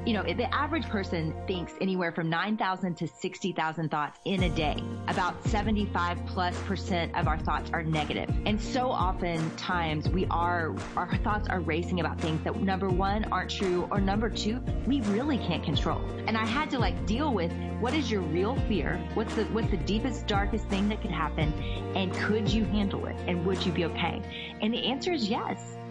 The average person thinks anywhere from 9,000 to 60,000 thoughts in a day. About 75+% of our thoughts are negative. And so oftentimes our thoughts are racing about things that, number one, aren't true, or number two, we really can't control. And I had to deal with, what is your real fear? What's the deepest, darkest thing that could happen? And could you handle it? And would you be okay? And the answer is yes.